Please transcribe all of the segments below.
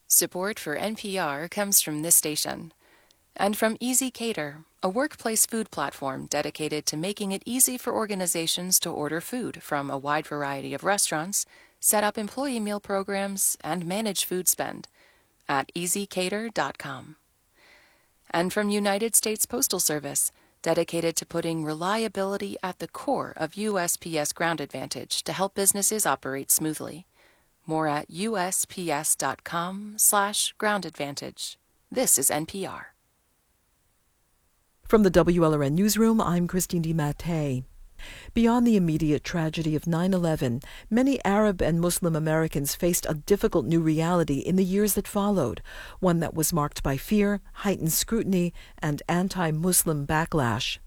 Support for NPR comes from this station and from Easy Cater, a workplace food platform dedicated to making it easy for organizations to order food from a wide variety of restaurants, set up employee meal programs, and manage food spend at easycater.com. And from United States Postal Service, dedicated to putting reliability at the core of USPS Ground Advantage to help businesses operate smoothly. More at usps.com/groundadvantage. This is NPR. From the WLRN Newsroom, I'm Christine DiMattei. Beyond the immediate tragedy of 9/11, many Arab and Muslim Americans faced a difficult new reality in the years that followed, one that was marked by fear, heightened scrutiny, and anti-Muslim backlash.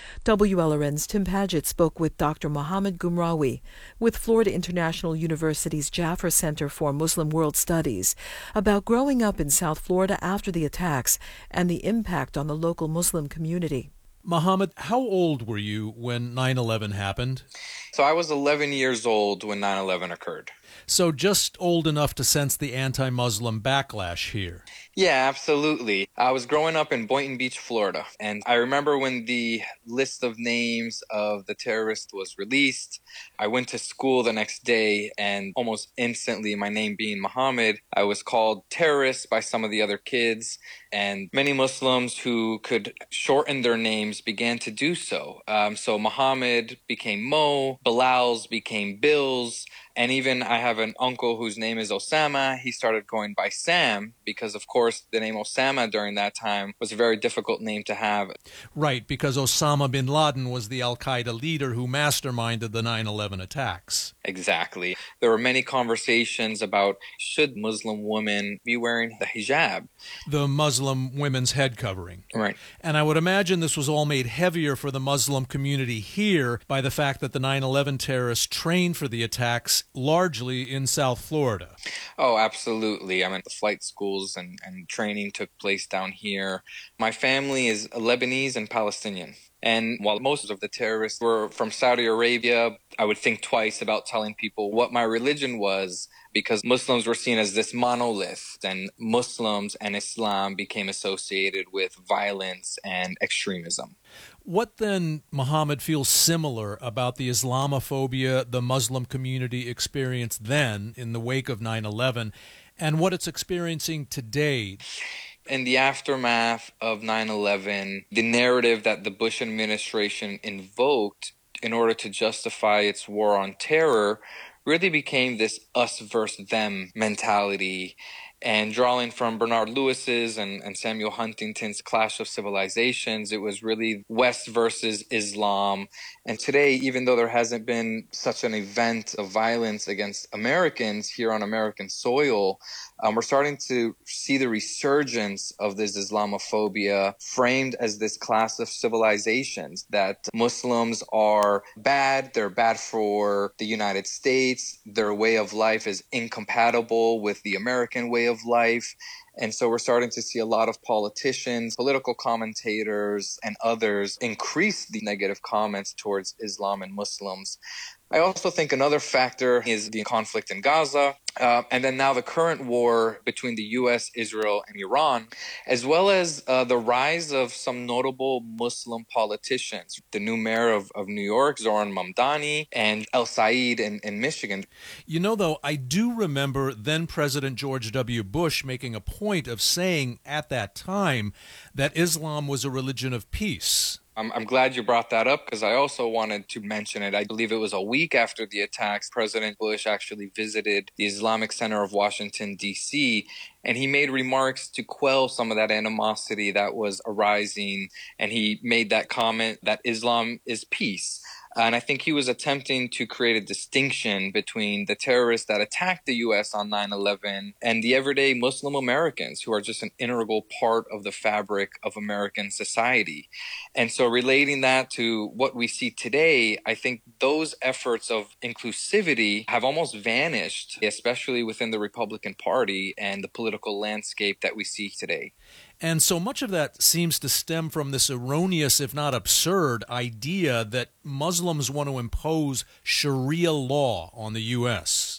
WLRN's Tim Padgett spoke with Dr. Mohammed Gumrawi with Florida International University's Jaffer Center for Muslim World Studies about growing up in South Florida after the attacks and the impact on the local Muslim community. Mohammed, how old were you when 9/11 happened? So I was 11 years old when 9/11 occurred. So just old enough to sense the anti-Muslim backlash here. Yeah, absolutely. I was growing up in Boynton Beach, Florida, and I remember when the list of names of the terrorists was released. I went to school the next day, and almost instantly, my name being Mohammed, I was called terrorist by some of the other kids, and many Muslims who could shorten their names began to do so. So Mohammed became Mo, Bilal's became Bills, and even I have an uncle whose name is Osama. He started going by Sam because, of course, the name Osama during that time was a very difficult name to have. Right, because Osama bin Laden was the al-Qaeda leader who masterminded the 9/11 attacks. Exactly. There were many conversations about should Muslim women be wearing the hijab? The Muslim women's head covering. Right. And I would imagine this was all made heavier for the Muslim community here by the fact that the 9/11 terrorists trained for the attacks largely in South Florida. Oh, absolutely. I mean, the flight schools and training took place down here. My family is Lebanese and Palestinian. And while most of the terrorists were from Saudi Arabia, I would think twice about telling people what my religion was because Muslims were seen as this monolith, and Muslims and Islam became associated with violence and extremism. What then, Mohammed, feels similar about the Islamophobia the Muslim community experienced then in the wake of 9/11 and what it's experiencing today? In the aftermath of 9/11, the narrative that the Bush administration invoked in order to justify its war on terror really became this us versus them mentality. And drawing from Bernard Lewis's and Samuel Huntington's Clash of Civilizations, it was really West versus Islam. And today, even though there hasn't been such an event of violence against Americans here on American soil, we're starting to see the resurgence of this Islamophobia framed as this class of civilizations, that Muslims are bad, they're bad for the United States, their way of life is incompatible with the American way of life. And so we're starting to see a lot of politicians, political commentators, and others increase the negative comments towards Islam and Muslims. I also think another factor is the conflict in Gaza, and then now the current war between the U.S., Israel, and Iran, as well as the rise of some notable Muslim politicians. The new mayor of New York, Zoran Mamdani, and El Said in Michigan. You know, though, I do remember then President George W. Bush making a point of saying at that time that Islam was a religion of peace. I'm glad you brought that up because I also wanted to mention it. I believe it was a week after the attacks, President Bush actually visited the Islamic Center of Washington, D.C., and he made remarks to quell some of that animosity that was arising. And he made that comment that Islam is peace. And I think he was attempting to create a distinction between the terrorists that attacked the U.S. on 9/11 and the everyday Muslim Americans who are just an integral part of the fabric of American society. And so relating that to what we see today, I think those efforts of inclusivity have almost vanished, especially within the Republican Party and the political landscape that we see today. And so much of that seems to stem from this erroneous, if not absurd, idea that Muslims want to impose Sharia law on the U.S.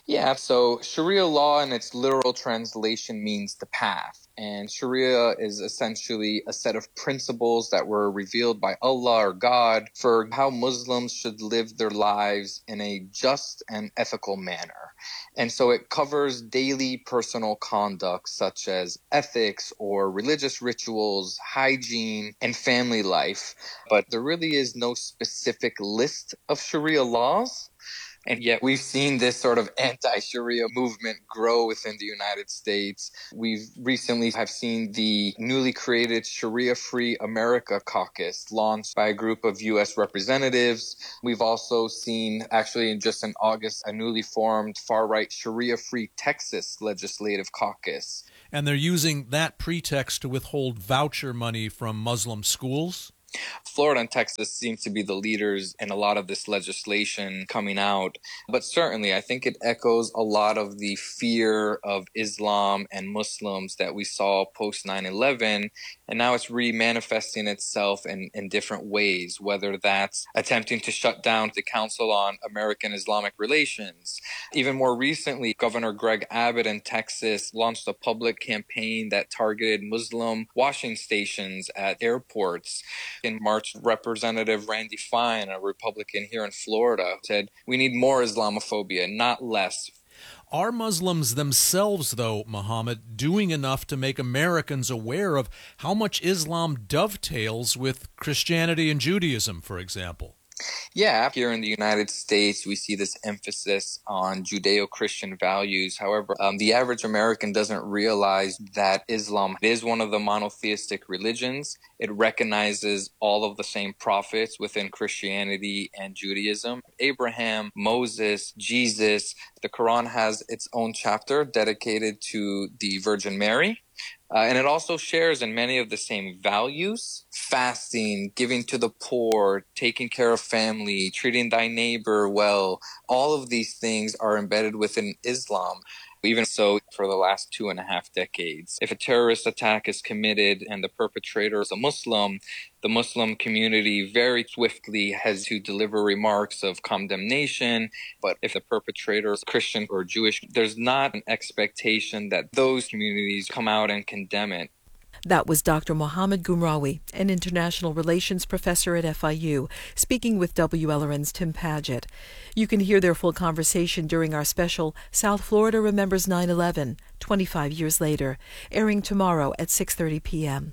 Yeah, so Sharia law in its literal translation means the path. And Sharia is essentially a set of principles that were revealed by Allah or God for how Muslims should live their lives in a just and ethical manner. And so it covers daily personal conduct such as ethics or religious rituals, hygiene, and family life. But there really is no specific list of Sharia laws. And yet we've seen this sort of anti-Sharia movement grow within the United States. We've recently have seen the newly created Sharia-Free America Caucus launched by a group of U.S. representatives. We've also seen, actually just in August, a newly formed far-right Sharia-Free Texas Legislative Caucus. And they're using that pretext to withhold voucher money from Muslim schools? Florida and Texas seems to be the leaders in a lot of this legislation coming out. But certainly, I think it echoes a lot of the fear of Islam and Muslims that we saw post 9/11. And now it's re-manifesting itself in different ways, whether that's attempting to shut down the Council on American Islamic Relations. Even more recently, Governor Greg Abbott in Texas launched a public campaign that targeted Muslim washing stations at airports. In March, Representative Randy Fine, a Republican here in Florida, said, "We need more Islamophobia, not less." Are Muslims themselves, though, Muhammad, doing enough to make Americans aware of how much Islam dovetails with Christianity and Judaism, for example? Yeah, here in the United States, we see this emphasis on Judeo-Christian values. However, the average American doesn't realize that Islam is one of the monotheistic religions. It recognizes all of the same prophets within Christianity and Judaism. Abraham, Moses, Jesus. The Quran has its own chapter dedicated to the Virgin Mary. And it also shares in many of the same values: fasting, giving to the poor, taking care of family, treating thy neighbor well. All of these things are embedded within Islam. Even so, for the last 2.5 decades, if a terrorist attack is committed and the perpetrator is a Muslim, the Muslim community very swiftly has to deliver remarks of condemnation. But if the perpetrator is Christian or Jewish, there's not an expectation that those communities come out and condemn it. That was Dr. Mohammed Goumraoui, an international relations professor at FIU, speaking with WLRN's Tim Padgett. You can hear their full conversation during our special South Florida Remembers 9/11, 25 years later, airing tomorrow at 6:30 p.m.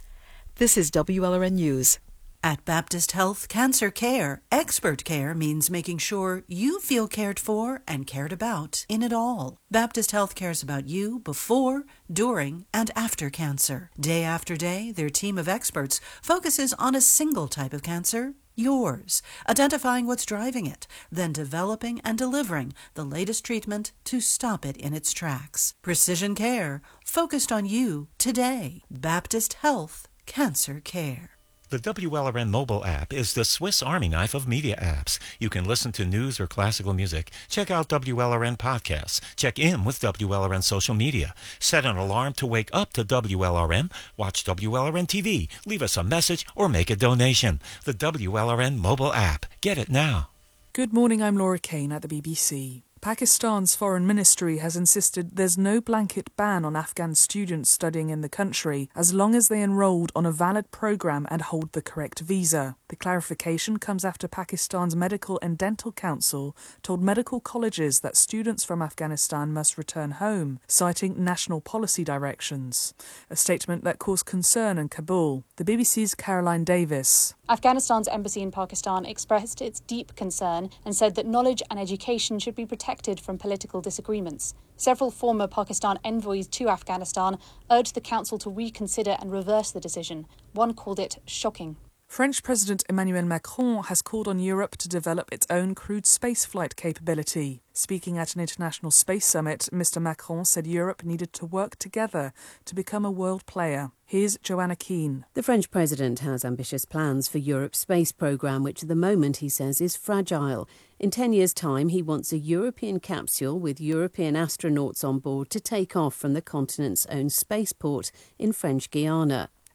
This is WLRN News. At Baptist Health Cancer Care, expert care means making sure you feel cared for and cared about in it all. Baptist Health cares about you before, during, and after cancer. Day after day, their team of experts focuses on a single type of cancer, yours, identifying what's driving it, then developing and delivering the latest treatment to stop it in its tracks. Precision care, focused on you today. Baptist Health Cancer Care. The WLRN mobile app is the Swiss Army knife of media apps. You can listen to news or classical music, check out WLRN podcasts, check in with WLRN social media, set an alarm to wake up to WLRN, watch WLRN TV, leave us a message, or make a donation. The WLRN mobile app. Get it now. Good morning, I'm Laura Kane at the BBC. Pakistan's foreign ministry has insisted there's no blanket ban on Afghan students studying in the country as long as they enrolled on a valid programme and hold the correct visa. The clarification comes after Pakistan's Medical and Dental Council told medical colleges that students from Afghanistan must return home, citing national policy directions. A statement that caused concern in Kabul. The BBC's Caroline Davis. Afghanistan's embassy in Pakistan expressed its deep concern and said that knowledge and education should be protected from political disagreements. Several former Pakistan envoys to Afghanistan urged the council to reconsider and reverse the decision. One called it shocking. French President Emmanuel Macron has called on Europe to develop its own crewed spaceflight capability. Speaking at an international space summit, Mr. Macron said Europe needed to work together to become a world player. Here's Joanna Keane. The French president has ambitious plans for Europe's space programme, which at the moment, he says, is fragile. In 10 years' time, he wants a European capsule with European astronauts on board to take off from the continent's own spaceport in French Guiana.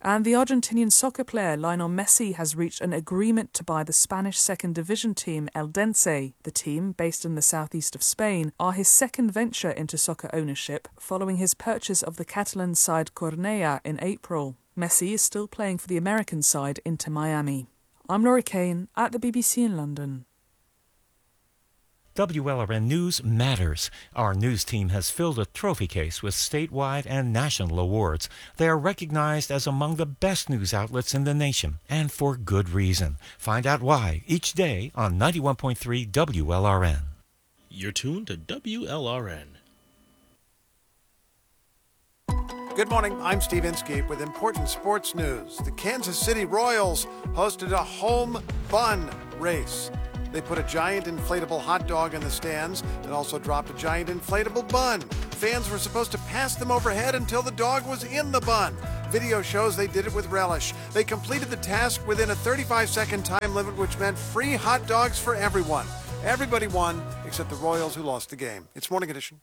And the Argentinian soccer player Lionel Messi has reached an agreement to buy the Spanish second division team Eldense. The team, based in the southeast of Spain, are his second venture into soccer ownership following his purchase of the Catalan side Cornellà in April. Messi is still playing for the American side Inter Miami. I'm Laura Kane at the BBC in London. WLRN News matters. Our news team has filled a trophy case with statewide and national awards. They are recognized as among the best news outlets in the nation, and for good reason. Find out why each day on 91.3 WLRN. You're tuned to WLRN. Good morning, I'm Steve Inskeep with important sports news. The Kansas City Royals hosted a home bun race. They put a giant inflatable hot dog in the stands and also dropped a giant inflatable bun. Fans were supposed to pass them overhead until the dog was in the bun. Video shows they did it with relish. They completed the task within a 35-second time limit, which meant free hot dogs for everyone. Everybody won except the Royals, who lost the game. It's Morning Edition.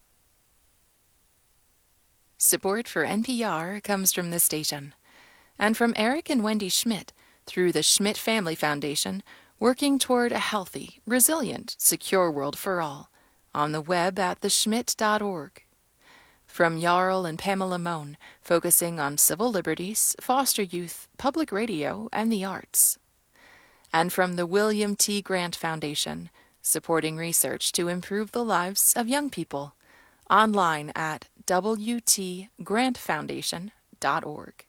Support for NPR comes from this station and from Eric and Wendy Schmidt through the Schmidt Family Foundation, working toward a healthy, resilient, secure world for all, on the web at theschmidt.org. From Jarl and Pamela Mohn, focusing on civil liberties, foster youth, public radio, and the arts. And from the William T. Grant Foundation, supporting research to improve the lives of young people, online at wtgrantfoundation.org.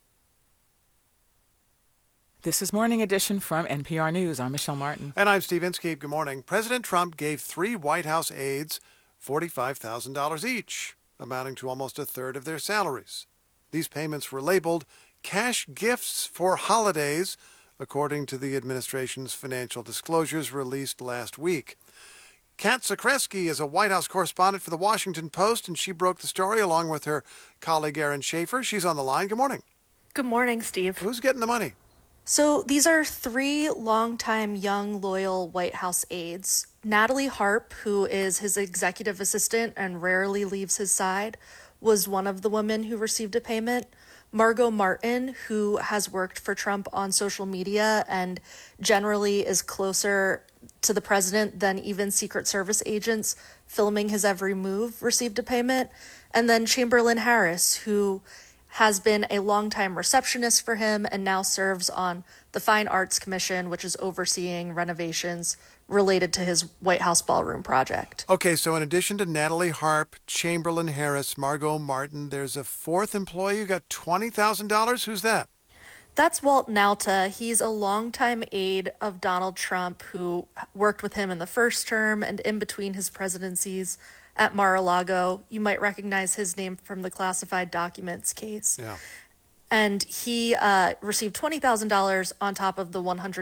This is Morning Edition from NPR News. I'm Michelle Martin. And I'm Steve Inskeep. Good morning. President Trump gave 3 White House aides $45,000 each, amounting to almost a third of their salaries. These payments were labeled cash gifts for holidays, according to the administration's financial disclosures released last week. Kat Zakrzewski is a White House correspondent for The Washington Post, and she broke the story along with her colleague Erin Schaefer. She's on the line. Good morning. Good morning, Steve. Who's getting the money? So these are 3 longtime young, loyal White House aides. Natalie Harp, who is his executive assistant and rarely leaves his side, was one of the women who received a payment. Margot Martin, who has worked for Trump on social media and generally is closer to the president than even Secret Service agents filming his every move, received a payment. And then Chamberlain Harris, who has been a longtime receptionist for him and now serves on the Fine Arts Commission, which is overseeing renovations related to his White House ballroom project. Okay, so in addition to Natalie Harp, Chamberlain Harris, Margot Martin, there's a 4th employee who got $20,000. Who's that? That's Walt Nauta. He's a longtime aide of Donald Trump who worked with him in the first term and in between his presidencies at Mar-a-Lago. You might recognize his name from the classified documents case. Yeah. And he received $20,000 on top of the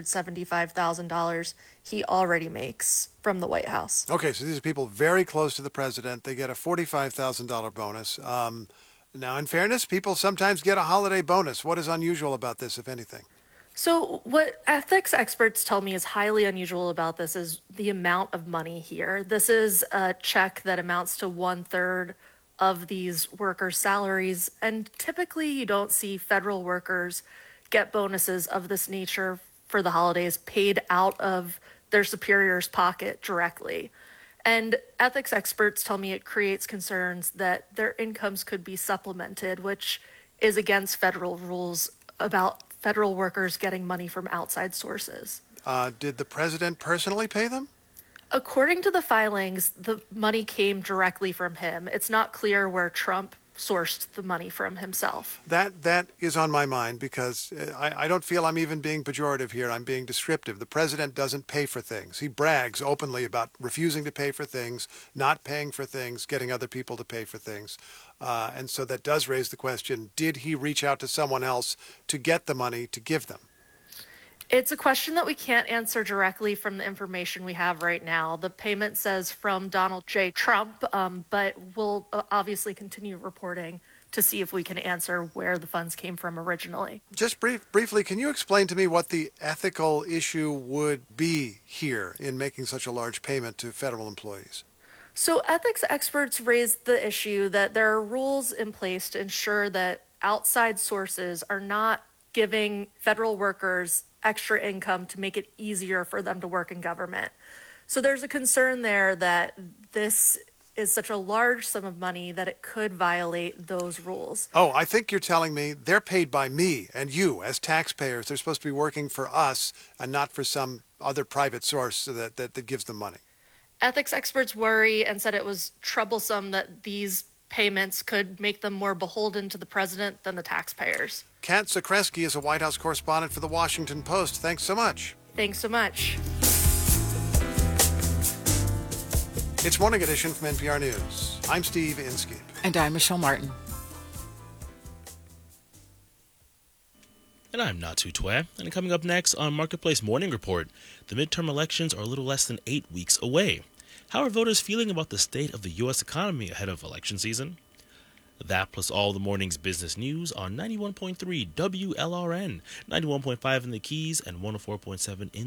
$175,000 he already makes from the White House. Okay, so these are people very close to the president. They get a $45,000 bonus. Now, in fairness, people sometimes get a holiday bonus. What is unusual about this, if anything? So what ethics experts tell me is highly unusual about this is the amount of money here. This is a check that amounts to 1/3 of these workers' salaries. And typically you don't see federal workers get bonuses of this nature for the holidays paid out of their superior's pocket directly. And ethics experts tell me it creates concerns that their incomes could be supplemented, which is against federal rules about federal workers getting money from outside sources. Did the president personally pay them? According to the filings, the money came directly from him. It's not clear where Trump sourced the money from himself. That is on my mind because I don't feel I'm even being pejorative here. I'm being descriptive. The president doesn't pay for things. He brags openly about refusing to pay for things, not paying for things, getting other people to pay for things. And so that does raise the question, did he reach out to someone else to get the money to give them? It's a question that we can't answer directly from the information we have right now. The payment says from Donald J. Trump, but we'll obviously continue reporting to see if we can answer where the funds came from originally. Just briefly, can you explain to me what the ethical issue would be here in making such a large payment to federal employees? So ethics experts raised the issue that there are rules in place to ensure that outside sources are not giving federal workers extra income to make it easier for them to work in government. So there's a concern there that this is such a large sum of money that it could violate those rules. Oh, I think you're telling me they're paid by me and you as taxpayers. They're supposed to be working for us and not for some other private source that gives them money. Ethics experts worry and said it was troublesome that these payments could make them more beholden to the president than the taxpayers. Kat Zakreski is a White House correspondent for The Washington Post. Thanks so much. Thanks so much. It's Morning Edition from NPR News. I'm Steve Inskeep. And I'm Michelle Martin. And I'm Natu Twe. And coming up next on Marketplace Morning Report, the midterm elections are a little less than 8 weeks away. How are voters feeling about the state of the U.S. economy ahead of election season? That plus all the morning's business news on 91.3 WLRN, 91.5 in the Keys, and 104.7 in